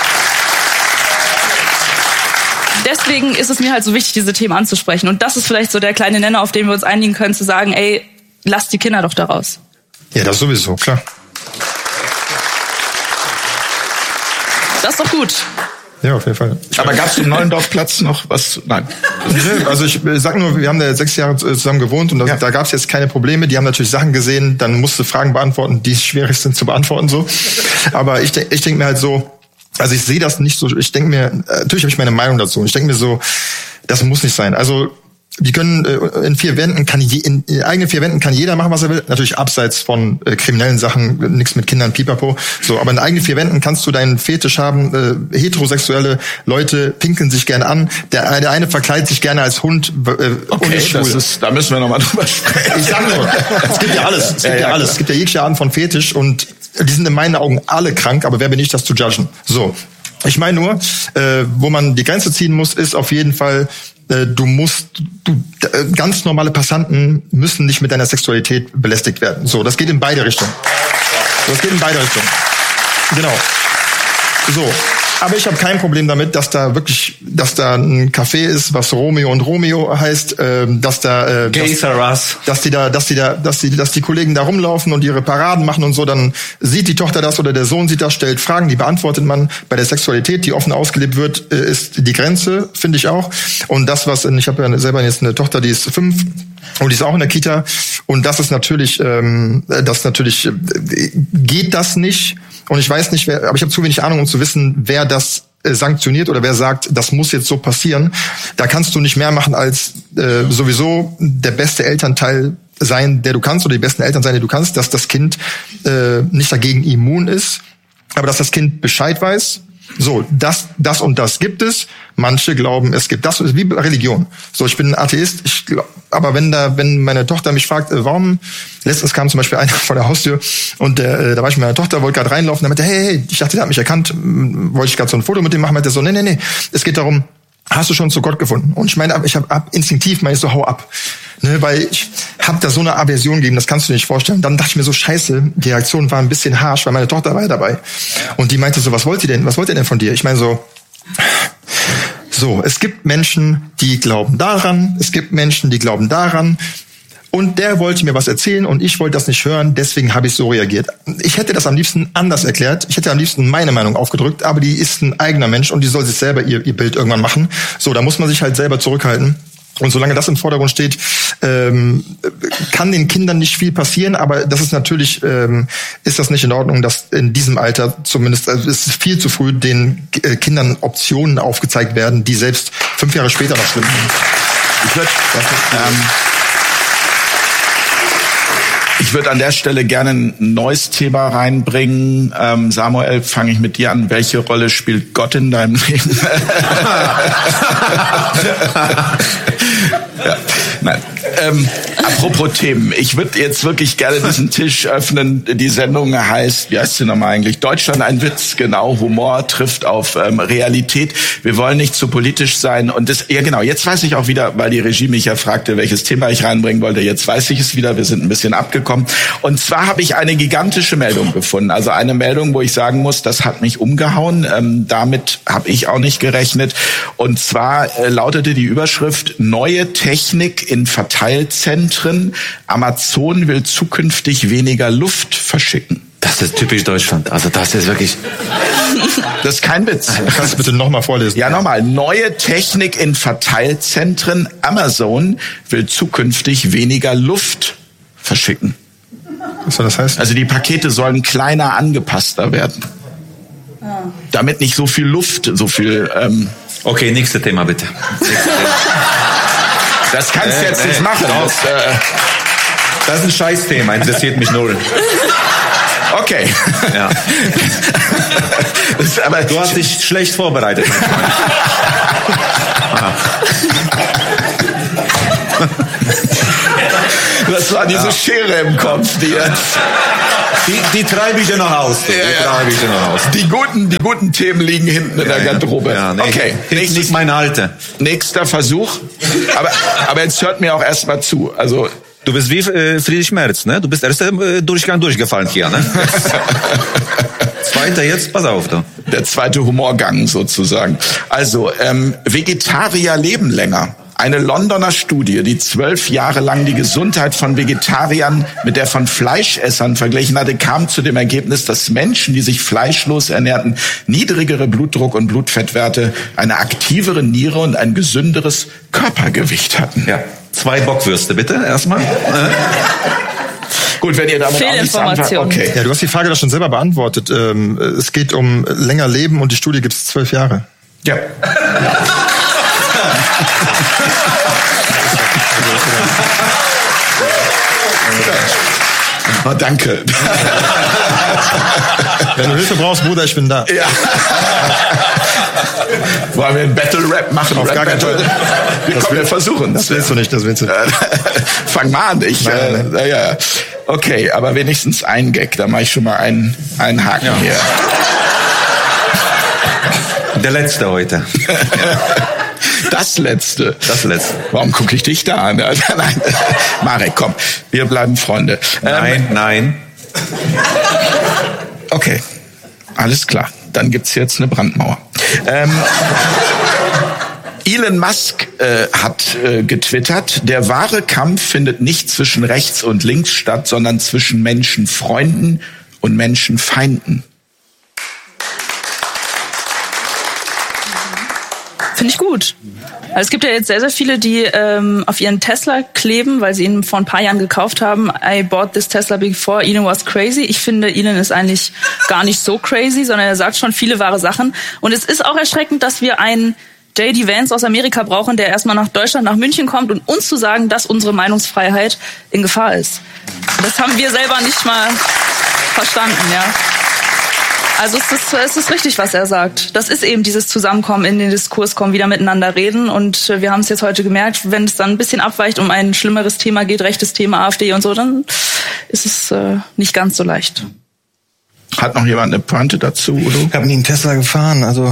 Deswegen ist es mir halt so wichtig, diese Themen anzusprechen. Und das ist vielleicht so der kleine Nenner, auf den wir uns einigen können, zu sagen, ey, lasst die Kinder doch da raus. Ja, das sowieso, klar. Das ist doch gut. Ja, auf jeden Fall. Aber gab es im Neulendorfplatz noch was? Nein. Also ich sag nur, wir haben da sechs Jahre zusammen gewohnt und das, ja. da gab es jetzt keine Probleme. Die haben natürlich Sachen gesehen, dann musste Fragen beantworten, die schwierig sind zu beantworten so. Aber ich, ich denke mir halt so, also ich sehe das nicht so, ich denke mir, natürlich habe ich meine Meinung dazu. Ich denke mir so, das muss nicht sein. Also die können äh, in vier Wänden kann je, in, in eigenen vier Wänden kann jeder machen, was er will. Natürlich abseits von äh, kriminellen Sachen, nichts mit Kindern, Pipapo. So, aber in eigenen vier Wänden kannst du deinen Fetisch haben. Äh, heterosexuelle Leute pinkeln sich gerne an. Der, der eine verkleidet sich gerne als Hund. Äh, okay, das ist, da müssen wir nochmal drüber sprechen. Ich sag nur, es gibt ja alles. Es gibt ja, ja alles. Es gibt ja jegliche Art von Fetisch und die sind in meinen Augen alle krank. Aber wer bin ich, das zu judgen? So. Ich meine nur, äh, wo man die Grenze ziehen muss, ist auf jeden Fall, äh, du musst, du, äh, ganz normale Passanten müssen nicht mit deiner Sexualität belästigt werden. So, das geht in beide Richtungen. So, das geht in beide Richtungen. Genau. So. Aber ich habe kein Problem damit, dass da wirklich, dass da ein Café ist, was Romeo und Romeo heißt, äh, dass da, äh, Gays are us. dass die da, dass die da, dass die, dass die Kollegen da rumlaufen und ihre Paraden machen und so. Dann sieht die Tochter das oder der Sohn sieht das, stellt Fragen, die beantwortet man. Bei der Sexualität, die offen ausgelebt wird, äh, ist die Grenze, finde ich auch. Und das, was ich habe ja selber jetzt eine Tochter, die ist fünf. Und die ist auch in der Kita. Und das ist natürlich, ähm, das natürlich äh, geht das nicht. Und ich weiß nicht, wer, aber ich habe zu wenig Ahnung, um zu wissen, wer das äh, sanktioniert oder wer sagt, das muss jetzt so passieren. Da kannst du nicht mehr machen als äh, sowieso der beste Elternteil sein, der du kannst, oder die besten Eltern sein, die du kannst, dass das Kind äh, nicht dagegen immun ist, aber dass das Kind Bescheid weiß. So, das, das und das gibt es. Manche glauben, es gibt das, ist wie Religion. So, ich bin ein Atheist, ich glaub, aber wenn da, wenn meine Tochter mich fragt, äh, warum, letztens kam zum Beispiel einer vor der Haustür und der, äh, da war ich mit meiner Tochter, wollte gerade reinlaufen, dann meinte, hey, hey, ich dachte, der hat mich erkannt, wollte ich gerade so ein Foto mit dem machen, meinte so, nee, nee, nee, es geht darum, hast du schon zu Gott gefunden? Und ich meine, ich habe ab, instinktiv meine ich so, hau ab. Ne, weil ich habe da so eine Aversion gegeben, das kannst du dir nicht vorstellen. Dann dachte ich mir so, scheiße, die Reaktion war ein bisschen harsch, weil meine Tochter war ja dabei. Und die meinte so, was wollt ihr denn? Was wollt ihr denn von dir? Ich meine so, so, es gibt Menschen, die glauben daran, es gibt Menschen, die glauben daran. Und der wollte mir was erzählen und ich wollte das nicht hören, deswegen habe ich so reagiert. Ich hätte das am liebsten anders erklärt. Ich hätte am liebsten meine Meinung aufgedrückt, aber die ist ein eigener Mensch und die soll sich selber ihr, ihr Bild irgendwann machen. So, da muss man sich halt selber zurückhalten. Und solange das im Vordergrund steht, ähm, kann den Kindern nicht viel passieren, aber das ist natürlich, ähm, ist das nicht in Ordnung, dass in diesem Alter zumindest, also es ist viel zu früh, den äh, Kindern Optionen aufgezeigt werden, die selbst fünf Jahre später noch schlimm sind. Ich würde ähm, ich würde an der Stelle gerne ein neues Thema reinbringen. Ähm, Samuel, fange ich mit dir an. Welche Rolle spielt Gott in deinem Leben? Ja, nein. Ähm, apropos Themen. Ich würde jetzt wirklich gerne diesen Tisch öffnen. Die Sendung heißt, wie heißt sie nochmal eigentlich? Deutschland ein Witz. Genau, Humor trifft auf ähm, Realität. Wir wollen nicht zu politisch sein. Und das, ja genau, jetzt weiß ich auch wieder, weil die Regie mich ja fragte, welches Thema ich reinbringen wollte. Jetzt weiß ich es wieder. Wir sind ein bisschen abgekommen. Und zwar habe ich eine gigantische Meldung gefunden. Also eine Meldung, wo ich sagen muss, das hat mich umgehauen. Ähm, damit habe ich auch nicht gerechnet. Und zwar äh, lautete die Überschrift: Neue Technik in Verteilzentren. Amazon will zukünftig weniger Luft verschicken. Das ist typisch Deutschland. Also das ist wirklich... Das ist kein Witz. Kannst du bitte nochmal vorlesen? Ja, nochmal. Neue Technik in Verteilzentren. Amazon will zukünftig weniger Luft verschicken. Was soll das heißen? Also die Pakete sollen kleiner, angepasster werden. Damit nicht so viel Luft, so viel... Ähm Okay, nächstes Thema bitte. Nächstes Thema. Das kannst du äh, jetzt äh, nicht machen. Das, äh das ist ein Scheißthema, interessiert mich null. Okay. Ja. Das, aber du hast dich schlecht vorbereitet. Das war diese ja. Schere im Kopf, die jetzt... Die, die treibe ich dir noch aus. Die, ja, die treibe ich dir noch aus. Die guten, die guten Themen liegen hinten in ja, der Garderobe. Ja, nee, okay. Nächstes, nicht meine alte. Nächster Versuch. Aber, aber jetzt hört mir auch erstmal zu. Also, du bist wie äh, Friedrich Merz, ne? Du bist erst äh, Durchgang durchgefallen hier, ne? Zweiter jetzt, pass auf, du. Der zweite Humorgang sozusagen. Also, ähm, Vegetarier leben länger. Eine Londoner Studie, die zwölf Jahre lang die Gesundheit von Vegetariern mit der von Fleischessern verglichen hatte, kam zu dem Ergebnis, dass Menschen, die sich fleischlos ernährten, niedrigere Blutdruck- und Blutfettwerte, eine aktivere Niere und ein gesünderes Körpergewicht hatten. Ja. Zwei Bockwürste bitte erstmal. Gut, wenn ihr damit auch nichts anfangt. Okay. Ja, du hast die Frage doch schon selber beantwortet. Es geht um länger Leben und die Studie gibt es zwölf Jahre. Ja. Oh, danke. Wenn du Hilfe brauchst, Bruder, ich bin da. Ja. Wollen wir einen Battle-Rap machen? Auf Rap gar keinen Fall. Wir, das komm, will, wir versuchen. Das willst du nicht, das willst du. Fang mal an. Ich, nein, nein, nein. Äh, ja. Okay, aber wenigstens ein Gag. Da mache ich schon mal einen, einen Haken ja. hier. Der letzte heute. Das letzte. Das letzte. Warum gucke ich dich da an? Nein. Marek, komm. Wir bleiben Freunde. Nein, ähm, nein. Okay. Alles klar. Dann gibt's jetzt eine Brandmauer. Ähm, Elon Musk äh, hat äh, getwittert, der wahre Kampf findet nicht zwischen rechts und links statt, sondern zwischen Menschenfreunden und Menschenfeinden. Finde ich gut. Also es gibt ja jetzt sehr, sehr viele, die ähm, auf ihren Tesla kleben, weil sie ihn vor ein paar Jahren gekauft haben. I bought this Tesla before Elon was crazy. Ich finde, Elon ist eigentlich gar nicht so crazy, sondern er sagt schon viele wahre Sachen. Und es ist auch erschreckend, dass wir einen J D Vance aus Amerika brauchen, der erstmal nach Deutschland, nach München kommt und uns zu sagen, dass unsere Meinungsfreiheit in Gefahr ist. Das haben wir selber nicht mal verstanden, ja. Also es ist, es ist richtig, was er sagt. Das ist eben dieses Zusammenkommen, in den Diskurs kommen, wieder miteinander reden. Und wir haben es jetzt heute gemerkt, wenn es dann ein bisschen abweicht, um ein schlimmeres Thema geht, rechtes Thema, AfD und so, dann ist es äh, nicht ganz so leicht. Hat noch jemand eine Pointe dazu, Udo? Ich habe nie einen Tesla gefahren, also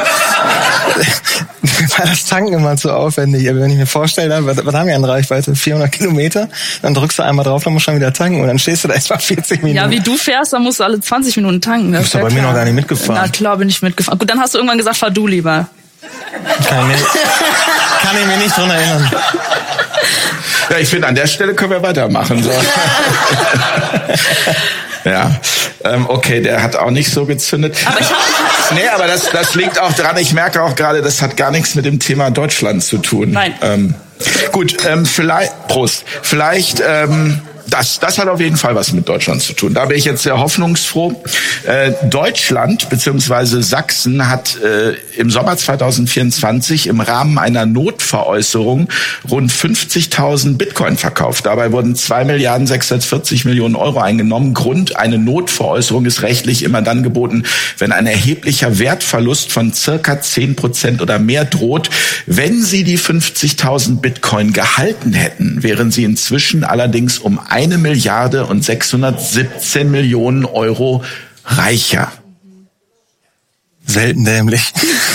war das Tanken immer zu aufwendig. Aber wenn ich mir vorstelle, was, was haben wir an Reichweite? vierhundert Kilometer? Dann drückst du einmal drauf, dann musst du schon wieder tanken und dann stehst du da erstmal vierzig Minuten. Ja, wie du fährst, dann musst du alle zwanzig Minuten tanken. Du bist ja bei mir noch gar nicht mitgefahren. Na klar, bin ich mitgefahren. Gut, dann hast du irgendwann gesagt, fahr du lieber. Kann ich, kann ich mich nicht dran erinnern. Ja, ich finde, an der Stelle können wir weitermachen. So. Ja, ähm, okay, der hat auch nicht so gezündet. Aber ich habe Nee, aber das, das liegt auch dran. Ich merke auch gerade, das hat gar nichts mit dem Thema Deutschland zu tun. Nein. Ähm, gut, ähm, vielleicht, Prost. Vielleicht, ähm, Das, das hat auf jeden Fall was mit Deutschland zu tun. Da bin ich jetzt sehr hoffnungsfroh. Äh, Deutschland bzw. Sachsen hat äh, im Sommer zwanzig vierundzwanzig im Rahmen einer Notveräußerung rund fünfzigtausend Bitcoin verkauft. Dabei wurden zwei Milliarden sechshundertvierzig Millionen Euro eingenommen. Grund, eine Notveräußerung ist rechtlich immer dann geboten, wenn ein erheblicher Wertverlust von circa zehn Prozent oder mehr droht. Wenn Sie die fünfzigtausend Bitcoin gehalten hätten, wären Sie inzwischen allerdings um eine Milliarde und sechshundertsiebzehn Millionen Euro reicher. Selten dämlich.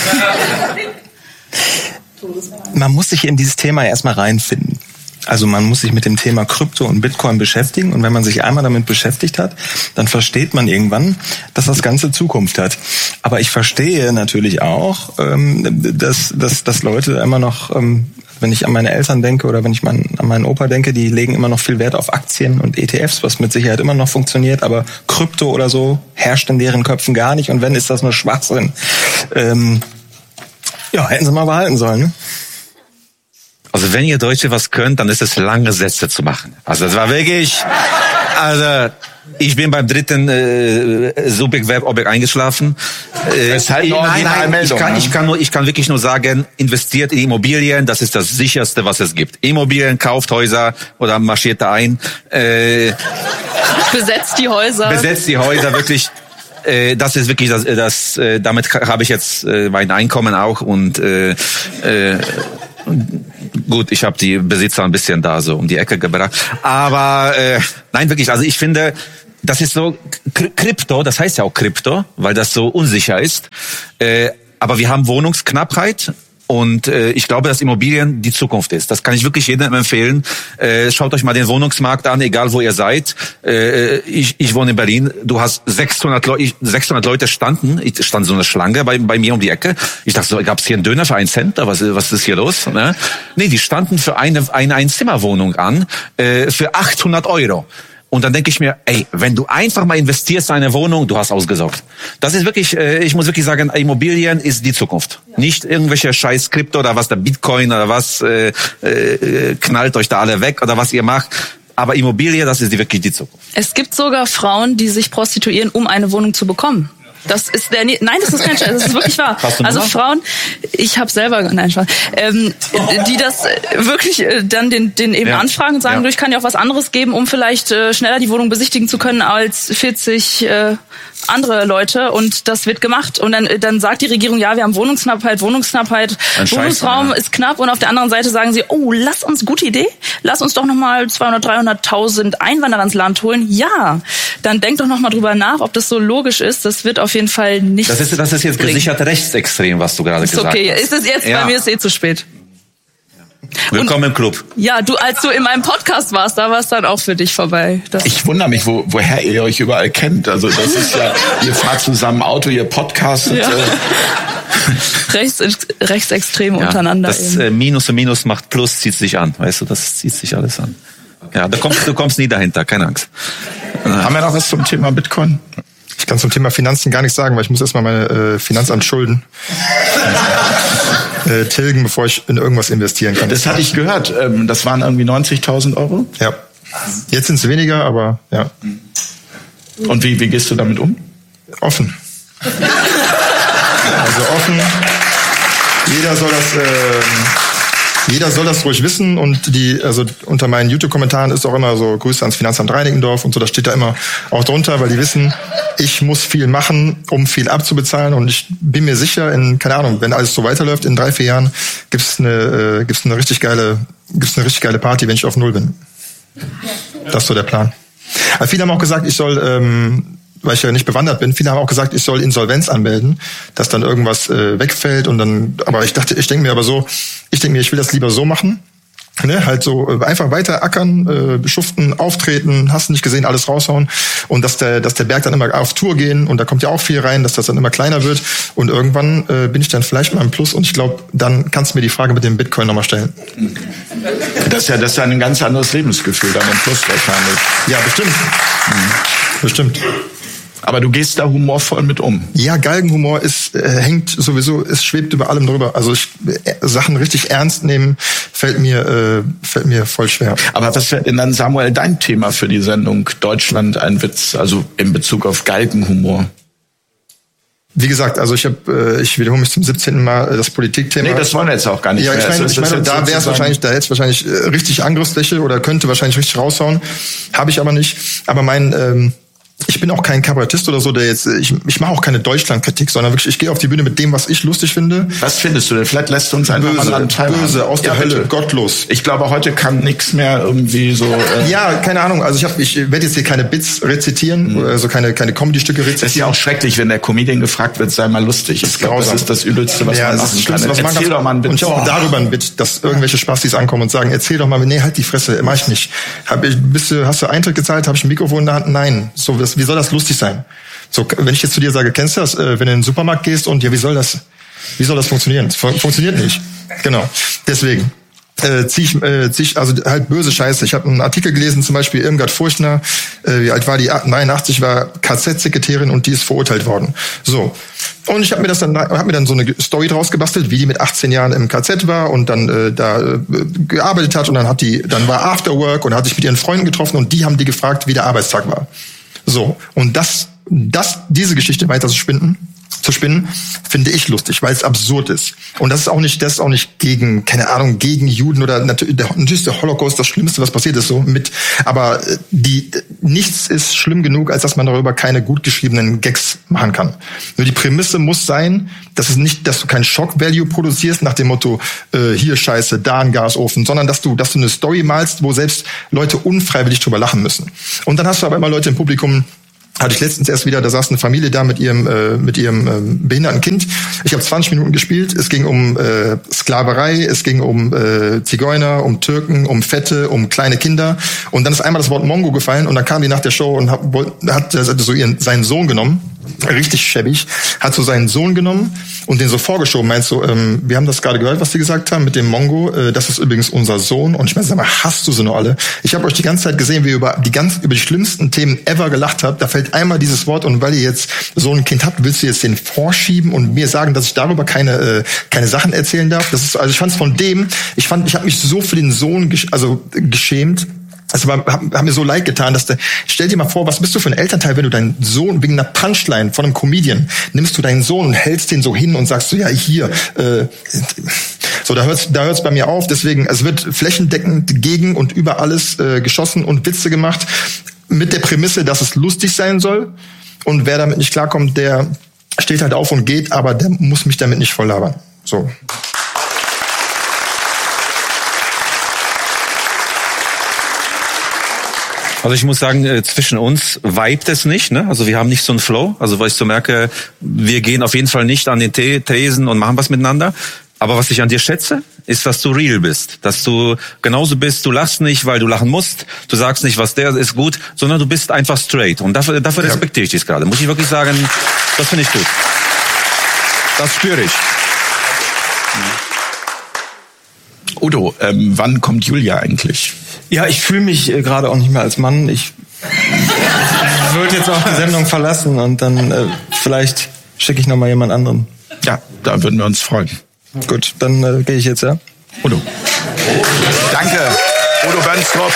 Man muss sich in dieses Thema erstmal reinfinden. Also man muss sich mit dem Thema Krypto und Bitcoin beschäftigen und wenn man sich einmal damit beschäftigt hat, dann versteht man irgendwann, dass das Ganze Zukunft hat. Aber ich verstehe natürlich auch, dass, dass, dass Leute immer noch, wenn ich an meine Eltern denke oder wenn ich an meinen Opa denke, die legen immer noch viel Wert auf Aktien und E T Fs, was mit Sicherheit immer noch funktioniert, aber Krypto oder so herrscht in deren Köpfen gar nicht und wenn, ist das nur Schwachsinn. Ähm, ja, hätten sie mal behalten sollen, ne? Also wenn ihr Deutsche was könnt, dann ist es lange Sätze zu machen. Also das war wirklich, also ich bin beim dritten äh, Subjekt-Verb-Objekt eingeschlafen. Äh, das ist halt nein, nein, ich kann, ich kann nur, ich kann wirklich nur sagen, investiert in Immobilien, das ist das sicherste, was es gibt. Immobilien, kauft Häuser oder marschiert da ein. Äh, besetzt die Häuser. Besetzt die Häuser, wirklich. Äh, das ist wirklich das, das äh, damit habe ich jetzt äh, mein Einkommen auch und äh, äh, gut, ich habe die Besitzer ein bisschen da so um die Ecke gebracht. Aber äh, nein, wirklich, also ich finde, das ist so Krypto, das heißt ja auch Krypto, weil das so unsicher ist. Äh, aber wir haben Wohnungsknappheit. Und äh, ich glaube, dass Immobilien die Zukunft ist. Das kann ich wirklich jedem empfehlen. Äh, schaut euch mal den Wohnungsmarkt an, egal wo ihr seid. Äh, ich, ich wohne in Berlin. Du hast sechshundert, Leu- sechshundert Leute standen. Ich stand so eine Schlange bei, bei mir um die Ecke. Ich dachte so, gab's hier einen Döner für einen Cent? Was, was ist hier los? Ne? Nee, die standen für eine, eine Einzimmerwohnung an äh, für achthundert Euro. Und dann denke ich mir, ey, wenn du einfach mal investierst in eine Wohnung, du hast ausgesorgt. Das ist wirklich, ich muss wirklich sagen, Immobilien ist die Zukunft. Nicht irgendwelche scheiß Krypto oder was, der Bitcoin oder was, äh, äh, knallt euch da alle weg oder was ihr macht. Aber Immobilie, das ist die, wirklich die Zukunft. Es gibt sogar Frauen, die sich prostituieren, um eine Wohnung zu bekommen. Das ist der, nein, das ist kein Scheiß, das ist wirklich wahr. Also Frauen, ich habe selber, nein, Spaß, ähm, die das wirklich dann den, den eben ja. anfragen und sagen, ja. du, ich kann dir auch was anderes geben, um vielleicht äh, schneller die Wohnung besichtigen zu können als vierzig äh, andere Leute und das wird gemacht und dann dann sagt die Regierung, ja, wir haben Wohnungsknappheit, Wohnungsknappheit, Wohnungsraum ja. ist knapp und auf der anderen Seite sagen sie, oh, lass uns, gute Idee, lass uns doch nochmal zweihundert, dreihunderttausend Einwanderer ins Land holen. Ja, dann denkt doch nochmal drüber nach, ob das so logisch ist. Das wird auf jeden Fall nicht. Das ist, das ist jetzt bringen. Gesichert rechtsextrem, was du gerade gesagt okay. hast. Ist es jetzt, ja. bei mir ist eh zu spät. Willkommen und, im Club. Ja, du, als du in meinem Podcast warst, da war es dann auch für dich vorbei. Das ich wundere mich, wo, woher ihr euch überall kennt. Also das ist ja, ihr fahrt zusammen Auto, ihr podcastet. Ja. Äh. Rechts, rechtsextrem ja, untereinander. Das äh, Minus und Minus macht Plus, zieht sich an. Weißt du, das zieht sich alles an. Ja, da kommst, du kommst nie dahinter, keine Angst. Haben wir noch was zum Thema Bitcoin? Ich kann zum Thema Finanzen gar nichts sagen, weil ich muss erstmal meine äh, Finanzamtsschulden äh, tilgen, bevor ich in irgendwas investieren kann. Das hatte ich gehört. Ähm, das waren irgendwie neunzigtausend Euro? Ja. Jetzt sind es weniger, aber ja. Und wie, wie gehst du damit um? Offen. Also offen. Jeder soll das... Äh, Jeder soll das ruhig wissen und die, also unter meinen YouTube-Kommentaren ist auch immer so Grüße ans Finanzamt Reinickendorf und so, das steht da immer auch drunter, weil die wissen, ich muss viel machen, um viel abzubezahlen und ich bin mir sicher, in, keine Ahnung, wenn alles so weiterläuft, in drei, vier Jahren gibt's eine, äh, gibt's eine richtig geile, gibt's eine richtig geile Party, wenn ich auf Null bin. Das ist so der Plan. Aber viele haben auch gesagt, ich soll, ähm, weil ich ja nicht bewandert bin, viele haben auch gesagt, ich soll Insolvenz anmelden, dass dann irgendwas äh, wegfällt und dann, aber ich dachte, ich denke mir aber so, ich denke mir, ich will das lieber so machen, ne, halt so äh, einfach weiter ackern, äh, schuften, auftreten, hast du nicht gesehen, alles raushauen und dass der, dass der Berg dann immer auf Tour gehen und da kommt ja auch viel rein, dass das dann immer kleiner wird und irgendwann äh, bin ich dann vielleicht mal im Plus und ich glaube, dann kannst du mir die Frage mit dem Bitcoin nochmal stellen. Das ist ja, das ist ja ein ganz anderes Lebensgefühl, dann im Plus wahrscheinlich. Ja, bestimmt. Mhm. Bestimmt. Aber du gehst da humorvoll mit um. Ja, Galgenhumor ist äh, hängt sowieso, es schwebt über allem drüber. Also ich, äh, Sachen richtig ernst nehmen fällt mir äh, fällt mir voll schwer. Aber was wäre denn dann, Samuel, dein Thema für die Sendung Deutschland ein Witz, also in Bezug auf Galgenhumor? Wie gesagt, also ich habe, äh, ich wiederhole mich zum siebzehnten Mal äh, das Politikthema. Nee, das wollen wir jetzt auch gar nicht ja, mehr. ich meine, ich meine da wäre es wahrscheinlich, da hätte es wahrscheinlich äh, richtig Angriffsfläche oder könnte wahrscheinlich richtig raushauen. Habe ich aber nicht. Aber mein ähm, ich bin auch kein Kabarettist oder so, der jetzt, ich, ich mache auch keine Deutschlandkritik, sondern wirklich, ich gehe auf die Bühne mit dem, was ich lustig finde. Was findest du denn? Vielleicht lässt du uns einfach böse, mal an teilhaben. Böse, aus der ja, Hölle, bitte. gottlos. Ich glaube, heute kann nichts mehr irgendwie so... Äh ja, keine Ahnung, also ich habe, ich werde jetzt hier keine Bits rezitieren, mhm. also keine keine Comedy-Stücke rezitieren. Das ist ja auch schrecklich, wenn der Comedian gefragt wird, sei mal lustig. Ich glaube, das ist das Übelste, was ja, man das machen ist das kann. Was man erzähl doch mal ein Bit. Und ich habe auch darüber ein Bit, dass irgendwelche Spastis ankommen und sagen, erzähl doch mal, nee, halt die Fresse, mach ich nicht. Hab ich, bist du, hast du Eintritt gezahlt, habe ich ein Mikrofon in der Hand? Nein. So, das, wie soll das lustig sein? So, wenn ich jetzt zu dir sage, kennst du das, äh, wenn du in den Supermarkt gehst und ja, wie soll das, wie soll das funktionieren? Das fun- funktioniert nicht. Genau. Deswegen äh, zieh ich, äh, zieh ich, also halt böse Scheiße. Ich habe einen Artikel gelesen, zum Beispiel Irmgard Furchtner, äh, wie alt war die? neunundachtzig, war K Z-Sekretärin und die ist verurteilt worden. So. Und ich habe mir das dann, habe mir dann so eine Story draus gebastelt, wie die mit achtzehn Jahren im K Z war und dann äh, da äh, gearbeitet hat und dann hat die, dann war Afterwork und hat sich mit ihren Freunden getroffen und die haben die gefragt, wie der Arbeitstag war. So. Und das Das, diese Geschichte weiter zu spinnen, zu spinnen, finde ich lustig, weil es absurd ist. Und das ist auch nicht, das ist auch nicht gegen, keine Ahnung, gegen Juden oder natürlich, der, natürlich ist der Holocaust das Schlimmste, was passiert ist, so mit. Aber die, nichts ist schlimm genug, als dass man darüber keine gut geschriebenen Gags machen kann. Nur die Prämisse muss sein, dass es nicht, dass du kein Shock-Value produzierst nach dem Motto, äh, hier Scheiße, da ein Gasofen, sondern dass du, dass du eine Story malst, wo selbst Leute unfreiwillig drüber lachen müssen. Und dann hast du aber immer Leute im Publikum, hatte ich letztens erst wieder, da saß eine Familie da mit ihrem äh, mit ihrem ähm, behinderten Kind. Ich habe zwanzig Minuten gespielt. Es ging um äh, Sklaverei, es ging um äh, Zigeuner, um Türken, um Fette, um kleine Kinder. Und dann ist einmal das Wort Mongo gefallen und dann kam die nach der Show und hat, hat so ihren seinen Sohn genommen, richtig schäbig, hat so seinen Sohn genommen und den so vorgeschoben. Meinst du, ähm, wir haben das gerade gehört, was die gesagt haben mit dem Mongo. Äh, das ist übrigens unser Sohn. Und ich meine, sag mal, hast du sie noch alle? Ich habe euch die ganze Zeit gesehen, wie ihr über die ganz über die schlimmsten Themen ever gelacht habt. Da fällt einmal dieses Wort und weil ihr jetzt so ein Kind habt, willst du jetzt den vorschieben und mir sagen, dass ich darüber keine äh, keine Sachen erzählen darf? Das ist, also ich fand es von dem, ich fand, ich habe mich so für den Sohn gesch- also geschämt. Also hat, hat mir so leid getan, dass der, stell dir mal vor, was bist du für ein Elternteil, wenn du deinen Sohn wegen einer Punchline von einem Comedian, nimmst du deinen Sohn und hältst den so hin und sagst so, ja hier, äh, so da hört's, da hört's bei mir auf. Deswegen, es wird flächendeckend gegen und über alles äh, geschossen und Witze gemacht mit der Prämisse, dass es lustig sein soll. Und wer damit nicht klarkommt, der steht halt auf und geht, aber der muss mich damit nicht voll labern. So. Also ich muss sagen, äh, zwischen uns vibet es nicht, ne? Also wir haben nicht so einen Flow. Also weil ich so merke, wir gehen auf jeden Fall nicht an den T- Tresen und machen was miteinander. Aber was ich an dir schätze, ist, dass du real bist. Dass du genauso bist, du lachst nicht, weil du lachen musst. Du sagst nicht, was der ist gut, sondern du bist einfach straight. Und dafür, dafür respektiere ich dich gerade. Muss ich wirklich sagen, das finde ich gut. Das spüre ich. Udo, ähm, wann kommt Julia eigentlich? Ja, ich fühle mich äh, gerade auch nicht mehr als Mann. Ich würde jetzt auch die Sendung verlassen und dann äh, vielleicht schicke ich noch mal jemand anderen. Ja, da würden wir uns freuen. Gut, dann äh, gehe ich jetzt, ja? Udo. Danke, Udo Bernstrop.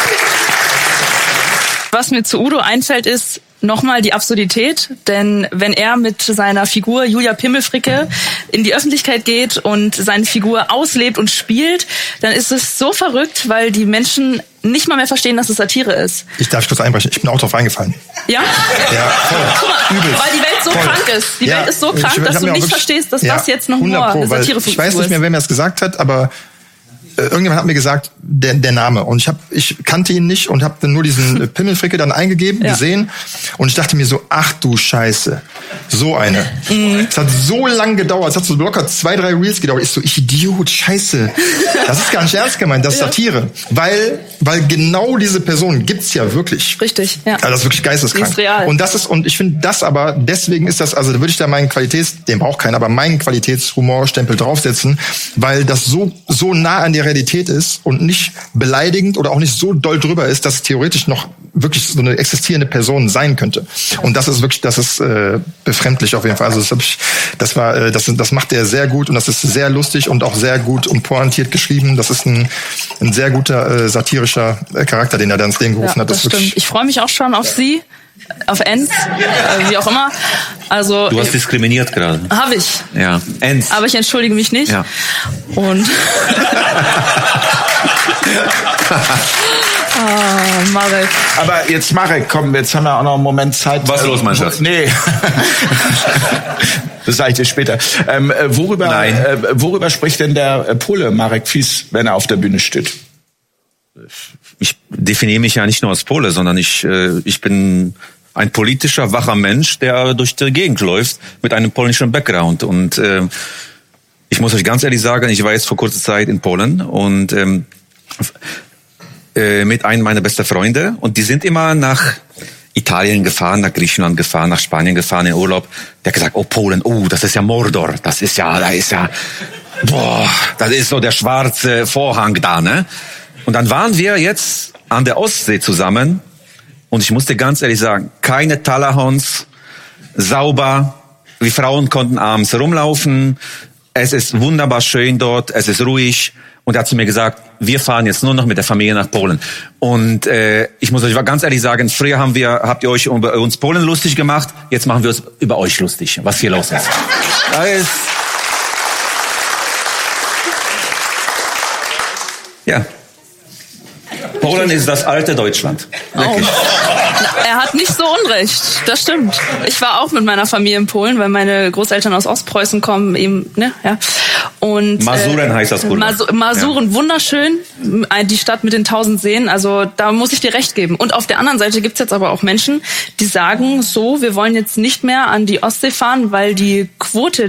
Was mir zu Udo einfällt, ist nochmal die Absurdität, denn wenn er mit seiner Figur Julia Pimmelfricke in die Öffentlichkeit geht und seine Figur auslebt und spielt, dann ist es so verrückt, weil die Menschen nicht mal mehr verstehen, dass es Satire ist. Ich darf kurz einbrechen, ich bin auch drauf eingefallen. Ja? Ja, voll. Guck mal, Übelst. weil die Welt so Voll. krank ist. Die Ja, Welt ist so krank, ich, ich dass du nicht wirklich, verstehst, dass ja, das jetzt noch hundert nur Pro, eine weil Satire ist. Ich weiß nicht mehr, wer mir das gesagt hat, aber äh, irgendjemand hat mir gesagt, der, der Name. Und ich hab, ich kannte ihn nicht und habe nur diesen äh, Pimmelfricke dann eingegeben, Ja. gesehen. Und ich dachte mir so, ach du Scheiße. So eine. Mhm. Es hat so lang gedauert. Es hat so locker zwei, drei Reels gedauert. Ich so, ich Idiot, Scheiße. Das ist gar nicht ernst gemeint, das ist Ja. Satire. Weil, weil genau diese Person gibt's ja wirklich. Richtig, ja. Also das ist wirklich geisteskrank. Die ist real. Und das ist, und ich finde das aber, deswegen ist das, also da würde ich da meinen Qualitäts, den braucht keiner, aber meinen Qualitätshumorstempel draufsetzen, weil das so, so nah an die der Realität ist und nicht beleidigend oder auch nicht so doll drüber ist, dass es theoretisch noch wirklich so eine existierende Person sein könnte. Und das ist wirklich, das ist äh, befremdlich auf jeden Fall. Also das, hab ich, das war, äh, das, das macht er sehr gut und das ist sehr lustig und auch sehr gut und pointiert geschrieben. Das ist ein, ein sehr guter äh, satirischer äh, Charakter, den er da ins Leben gerufen ja, hat. Das, das stimmt. Ich freue mich auch schon auf Sie, auf Enz, äh, wie auch immer. Also du hast diskriminiert gerade. Habe ich. Ja, Enz. Aber ich entschuldige mich nicht. Ja. Und ah, Marek. Aber jetzt Marek, komm, jetzt haben wir auch noch einen Moment Zeit. Was ist los, mein Schatz? Nee. Das sage ich dir später. Ähm, worüber, Nein. Äh, worüber spricht denn der Pole Marek Fies, wenn er auf der Bühne steht? Ich definiere mich ja nicht nur als Pole, sondern ich, äh, ich bin ein politischer, wacher Mensch, der durch die Gegend läuft mit einem polnischen Background. Und äh, ich muss euch ganz ehrlich sagen, ich war jetzt vor kurzer Zeit in Polen und ähm, äh, mit einem meiner besten Freunde. Und die sind immer nach Italien gefahren, nach Griechenland gefahren, nach Spanien gefahren in Urlaub. Der hat gesagt, oh Polen, oh, das ist ja Mordor, das ist ja, da ist ja, boah, das ist so der schwarze Vorhang da, ne? Und dann waren wir jetzt an der Ostsee zusammen und ich musste ganz ehrlich sagen, keine Talahons, sauber, die Frauen konnten abends rumlaufen, es ist wunderbar schön dort, es ist ruhig und er hat zu mir gesagt, wir fahren jetzt nur noch mit der Familie nach Polen. Und äh, ich muss euch ganz ehrlich sagen, früher haben wir, habt ihr euch über uns Polen lustig gemacht, jetzt machen wir uns über euch lustig, was hier los ist. Das ist ja. Polen ist das alte Deutschland. Wirklich. Oh. Er hat nicht so unrecht. Das stimmt. Ich war auch mit meiner Familie in Polen, weil meine Großeltern aus Ostpreußen kommen, eben, ne, ja. Und Masuren äh, heißt das wohl. Mas- Masuren, ja. Wunderschön, die Stadt mit den tausend Seen. Also da muss ich dir recht geben. Und auf der anderen Seite gibt's jetzt aber auch Menschen, die sagen, so, wir wollen jetzt nicht mehr an die Ostsee fahren, weil die Quote